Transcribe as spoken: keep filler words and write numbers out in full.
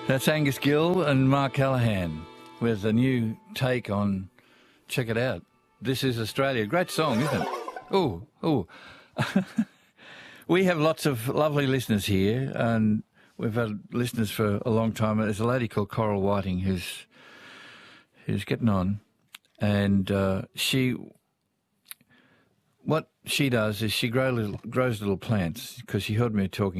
That's Angus Gill and Mark Callahan with a new take on Check It Out. This is Australia. Great song, isn't it? Oh, oh. We have lots of lovely listeners here, and we've had listeners for a long time. There's a lady called Coral Whiting who's who's getting on, and uh, she, what she does is she grow little, grows little plants, because she heard me talking